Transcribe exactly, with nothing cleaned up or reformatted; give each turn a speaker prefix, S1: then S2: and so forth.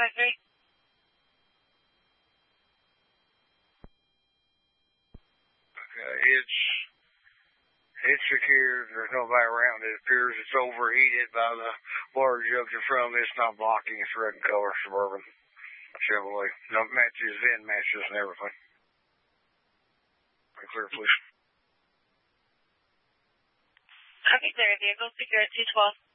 S1: five three.
S2: Okay, it's it's secured. There's nobody around. It appears it's overheated by the water jugs in front of it. It's not blocking. It's red in color, Suburban Chevrolet. No matches, V I N matches, and everything. Clear, please.
S1: Copy, sir. Vehicle secure at two twelve.